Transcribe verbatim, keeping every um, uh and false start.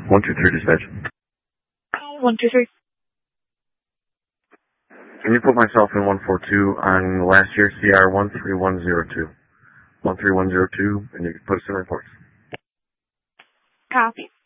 one two three dispatch. one two three. Can you put myself in one four two on last year's C R one three one zero two? one three one zero two, and you can put us in reports. Copy.